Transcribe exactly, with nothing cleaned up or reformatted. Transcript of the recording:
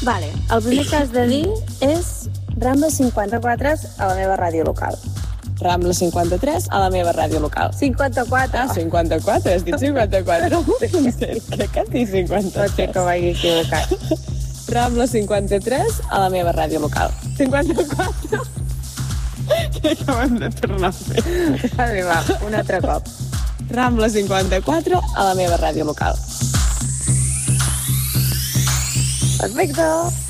Vale, el primer que has de dir és Rambla cinquanta-quatre a la meva ràdio local. Rambla cinquanta-tres a la meva ràdio local. cinquanta-quatre. Ah, cinquanta-quatre, has dit cinquanta-quatre. Crec que has dit cinquanta-tres. Pot ser que m'hagi equivocat. Rambla cinquanta-tres a la meva ràdio local. cinquanta-quatre. Crec que ho hem de tornar a fer. Vale, va, un altre cop. Rambla cinquanta-quatre a la meva ràdio local. Perfecte.